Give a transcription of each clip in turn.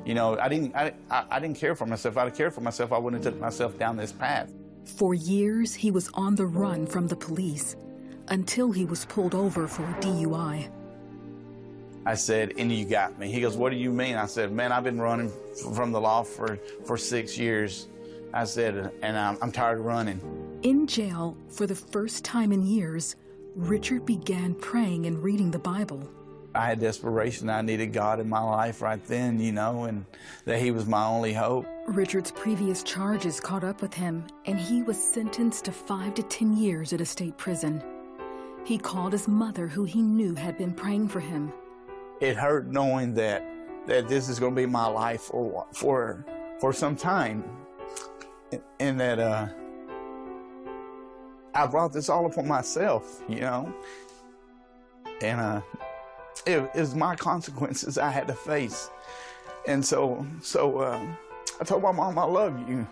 You know, I didn't care for myself. If I'd cared for myself, I wouldn't have took myself down this path. For years, he was on the run from the police until he was pulled over for a DUI. I said, and you got me. He goes, what do you mean? I said, man, I've been running from the law for 6 years. I said, and I'm tired of running. In jail, for the first time in years, Richard began praying and reading the Bible. I had desperation. I needed God in my life right then, you know, and that he was my only hope. Richard's previous charges caught up with him, and he was sentenced to 5 to 10 years at a state prison. He called his mother, who he knew had been praying for him. It hurt knowing that this is going to be my life for some time, and that I brought this all upon myself, you know, and it was my consequences I had to face. And so I told my mom, I love you.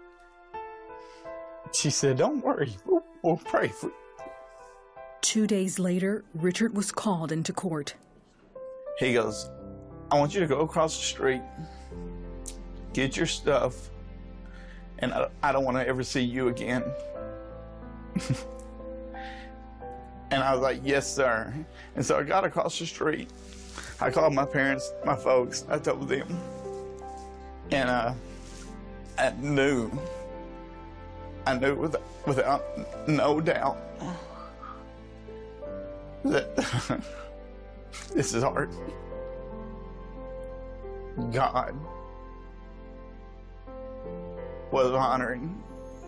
She said, don't worry, we'll pray for you. 2 days later, Richard was called into court. He goes, I want you to go across the street, get your stuff, and I don't want to ever see you again. And I was like, yes, sir. And so I got across the street. I called my parents, my folks. I told them. And I knew without no doubt that this is hard. God was honoring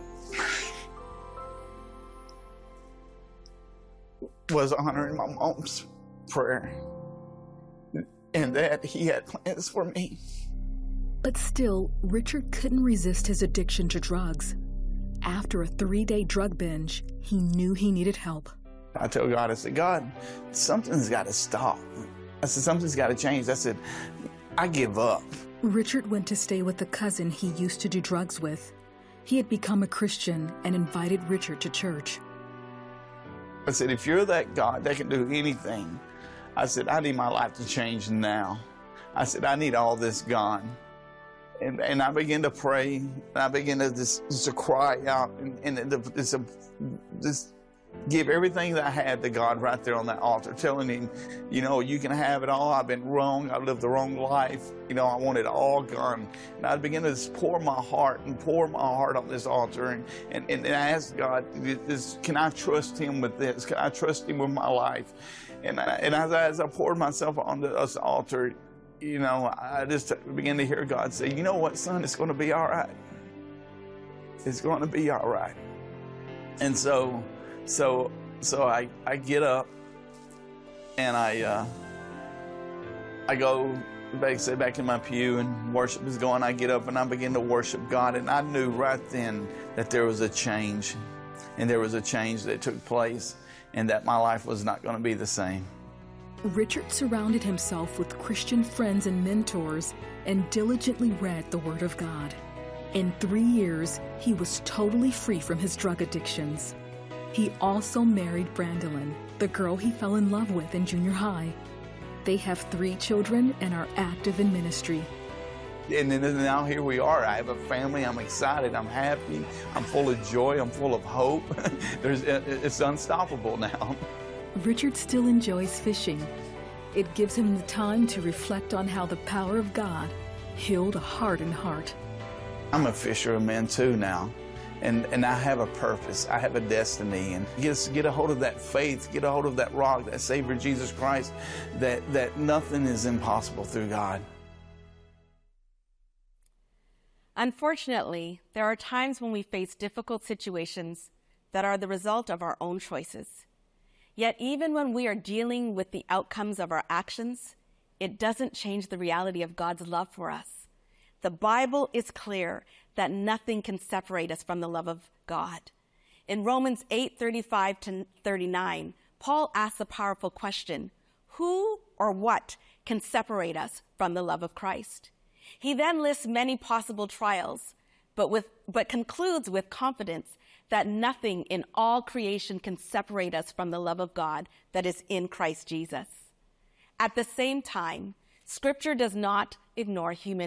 my mom's prayer, and that he had plans for me. But still, Richard couldn't resist his addiction to drugs. After a 3-day drug binge, he knew he needed help. I told God, I said, God, something's got to stop. I said, something's got to change. I said, I give up. Richard went to stay with the cousin he used to do drugs with. He had become a Christian and invited Richard to church. I said, if you're that God that can do anything, I said, I need my life to change now. I said, I need all this gone. And I began to pray, and I began to just to cry out and just give everything that I had to God right there on that altar, telling him, you know, you can have it all. I've been wrong. I've lived the wrong life. You know, I want it all gone. And I began to just pour my heart on this altar. And I asked God, can I trust him with this? Can I trust him with my life? And as I poured myself on this altar, you know, I just began to hear God say, you know what, son, it's going to be all right. It's going to be all right. And so I get up and I go back in my pew, and worship is going. I get up and I begin to worship God, and I knew right then that there was a change, and there was a change that took place, and that my life was not going to be the same. Richard surrounded himself with Christian friends and mentors and diligently read the Word of God. In 3 years, he was totally free from his drug addictions. He also married Brandolyn, the girl he fell in love with in junior high. They have 3 children and are active in ministry. And then now here we are. I have a family. I'm excited. I'm happy. I'm full of joy. I'm full of hope. It's unstoppable now. Richard still enjoys fishing. It gives him the time to reflect on how the power of God healed a hardened heart. I'm a fisher of men too now. And I have a purpose. I have a destiny. And get a hold of that faith, get a hold of that rock, that Savior Jesus Christ, that nothing is impossible through God. Unfortunately, there are times when we face difficult situations that are the result of our own choices. Yet even when we are dealing with the outcomes of our actions, it doesn't change the reality of God's love for us. The Bible is clear that nothing can separate us from the love of God. In Romans 8:35-39, Paul asks a powerful question: who or what can separate us from the love of Christ? He then lists many possible trials, but concludes with confidence that nothing in all creation can separate us from the love of God that is in Christ Jesus. At the same time, Scripture does not ignore human